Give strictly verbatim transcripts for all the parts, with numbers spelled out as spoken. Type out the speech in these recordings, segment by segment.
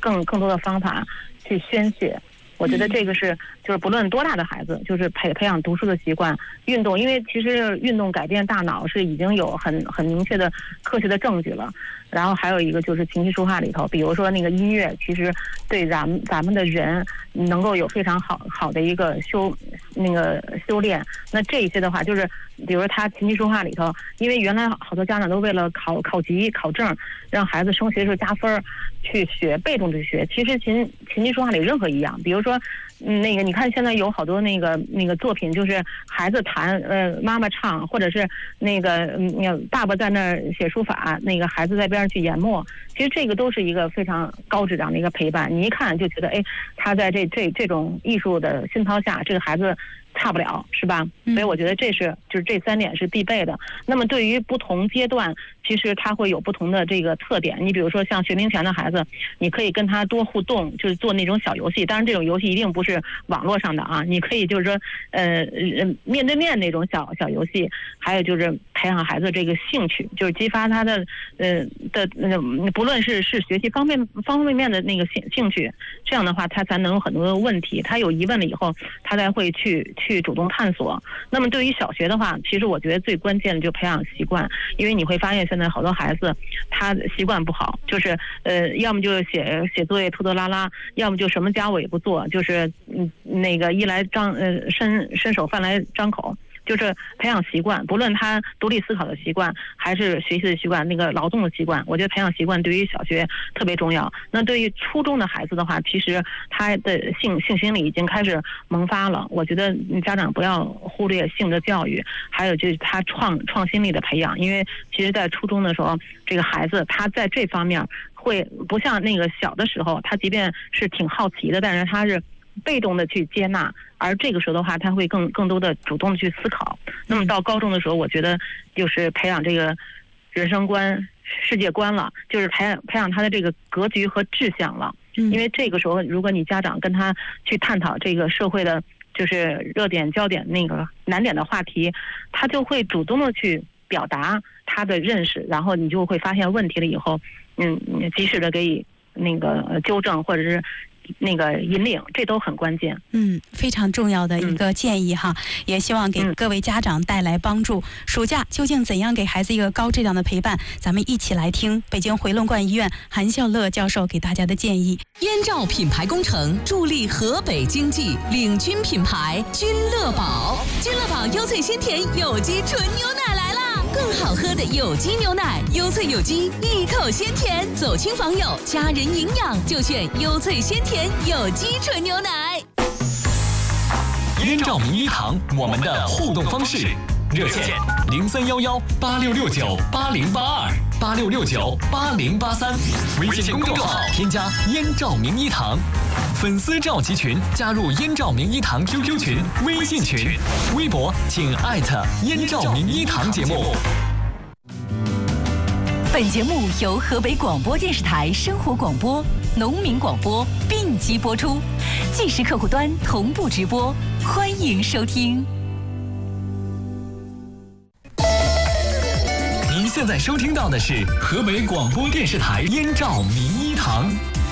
更更多的方法去宣泄。我觉得这个是就是不论多大的孩子，就是培培养读书的习惯，运动，因为其实运动改变大脑是已经有很很明确的科学的证据了。然后还有一个就是琴棋书画里头，比如说那个音乐，其实对咱们咱们的人能够有非常好好的一个修那个修炼。那这一些的话，就是比如说他琴棋书画里头，因为原来好多家长都为了考考级考证，让孩子升学时候加分去学，被动去学。其实琴琴棋书画里任何一样，比如说。嗯，那个你看现在有好多那个那个作品，就是孩子弹，呃，妈妈唱，或者是那个嗯，爸爸在那儿写书法，那个孩子在边上去研墨。其实这个都是一个非常高质量的一个陪伴，你一看就觉得，哎，他在这这这种艺术的熏陶下，这个孩子差不了，是吧？所以我觉得这是就是这三点是必备的。那么对于不同阶段，其实他会有不同的这个特点。你比如说像学龄前的孩子，你可以跟他多互动，就是做那种小游戏。当然这种游戏一定不是网络上的啊，你可以就是说呃面对面那种小小游戏。还有就是培养孩子这个兴趣，就是激发他的呃的呃不论是是学习方面方方面面的那个兴兴趣，这样的话他才能有很多的问题。他有疑问了以后，他才会去去主动探索。那么对于小学的话，其实我觉得最关键的就培养习惯，因为你会发现现在好多孩子他习惯不好，就是呃要么就写写作业拖拖拉拉，要么就什么家务也不做，就是嗯那个衣来张呃伸伸手饭来张口。就是培养习惯，不论他独立思考的习惯，还是学习的习惯，那个劳动的习惯，我觉得培养习惯对于小学特别重要。那对于初中的孩子的话，其实他的性性心理已经开始萌发了。我觉得家长不要忽略性的教育，还有就是他创创新力的培养。因为其实在初中的时候，这个孩子他在这方面会不像那个小的时候，他即便是挺好奇的，但是他是被动的去接纳，而这个时候的话他会更更多的主动的去思考。那么到高中的时候，我觉得就是培养这个人生观世界观了，就是培养培养他的这个格局和志向了。因为这个时候如果你家长跟他去探讨这个社会的就是热点焦点那个难点的话题，他就会主动的去表达他的认识，然后你就会发现问题了以后嗯及时的给予那个纠正或者是那个引领，这都很关键。 嗯，非常重要的一个建议哈，嗯、也希望给各位家长带来帮助。嗯、暑假究竟怎样给孩子一个高质量的陪伴？咱们一起来听北京回龙观医院韩孝乐教授给大家的建议。 燕赵品牌工程助力河北经济，领军品牌君乐宝。君乐宝优萃鲜甜有机纯牛奶来啦！更好喝的有机牛奶，优萃有机，一口鲜甜，走亲访友，家人营养就选优萃鲜甜有机纯牛奶。 燕赵名医堂，我们的互动方式，热线零三幺幺八六六九八零八二八六六九八零八三，微信公众号添加燕赵名医堂，粉丝召集群加入燕赵名医堂 Q Q 群、微信群，微博请艾特燕赵名医堂节目。 本节目由河北广播电视台生活广播、农民广播并机播出，即时客户端同步直播，欢迎收听。 您现在收听到的是河北广播电视台燕赵名医堂。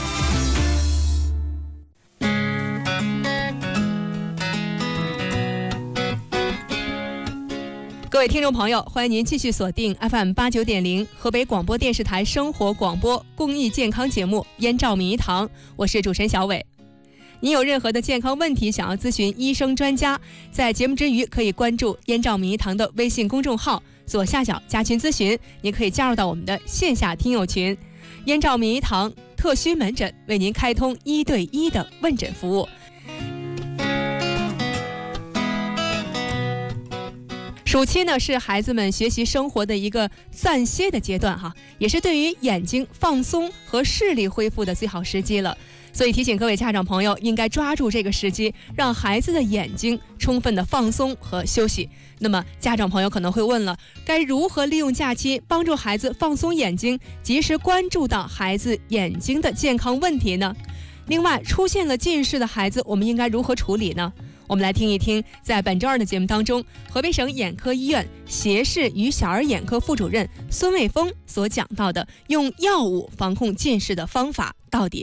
各位听众朋友，欢迎您继续锁定 F M 八九点零河北广播电视台生活广播公益健康节目燕赵名医堂，我是主持人小伟。您有任何的健康问题想要咨询医生专家，在节目之余可以关注燕赵名医堂的微信公众号，左下角加群咨询，您可以加入到我们的线下听友群。燕赵名医堂特需门诊为您开通一对一的问诊服务。暑期呢是孩子们学习生活的一个暂歇的阶段哈，也是对于眼睛放松和视力恢复的最好时机了。所以提醒各位家长朋友，应该抓住这个时机，让孩子的眼睛充分的放松和休息。那么家长朋友可能会问了，该如何利用假期帮助孩子放松眼睛，及时关注到孩子眼睛的健康问题呢？另外，出现了近视的孩子，我们应该如何处理呢？我们来听一听，在本周二的节目当中，河北省眼科医院斜视与小儿眼科副主任孙卫峰所讲到的用药物防控近视的方法到底